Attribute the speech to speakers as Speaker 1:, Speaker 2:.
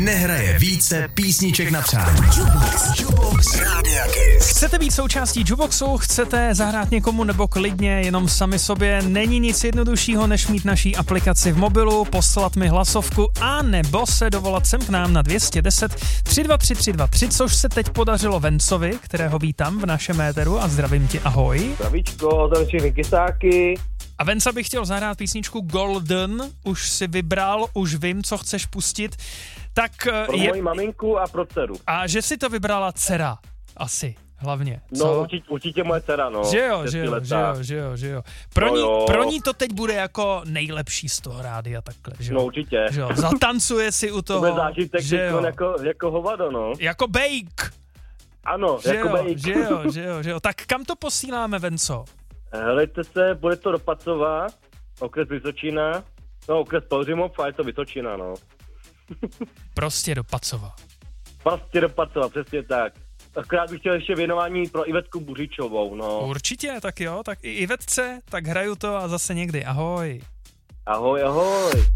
Speaker 1: nehraje více písniček na přání. Jukebox Rádia Kiss.
Speaker 2: Chcete být součástí Jukeboxu, chcete zahrát někomu nebo klidně jenom sami sobě, není nic jednoduššího, než mít naší aplikaci v mobilu, poslat mi hlasovku a nebo se dovolat sem k nám na 210 323 323, což se teď podařilo Vencovi, kterého vítám v našem éteru a zdravím tě, ahoj.
Speaker 3: Zdravíčko, zdravím všechny kysáky.
Speaker 2: A Venca bych chtěl zahrát písničku Golden, už si vybral, už vím, co chceš pustit. Tak
Speaker 3: pro moji maminku a pro dceru.
Speaker 2: A že si to vybrala dcera, asi, hlavně.
Speaker 3: No,
Speaker 2: co?
Speaker 3: určitě moje dcera, no.
Speaker 2: Že jo. Pro ní to teď bude jako nejlepší z toho rádia takhle, že jo?
Speaker 3: No, určitě.
Speaker 2: Že jo, zatancuje si u toho.
Speaker 3: To bude zážitek
Speaker 2: že jo.
Speaker 3: jako hovado, no.
Speaker 2: Jako bake.
Speaker 3: Ano,
Speaker 2: že
Speaker 3: jako
Speaker 2: jo,
Speaker 3: bake.
Speaker 2: Že jo. Tak kam to posíláme, Venco?
Speaker 3: Helejte se, bude to do Pacova, okres Vysočina, no okres Pelhřimov a je to Vysočina, no.
Speaker 2: Prostě do Pacova.
Speaker 3: Prostě do Pacova, přesně tak. Akorát bych chtěl ještě věnování pro Ivetku Buřičovou, no.
Speaker 2: Určitě, tak jo, tak i Ivetce, tak hraju to a zase někdy, ahoj.
Speaker 3: Ahoj, ahoj.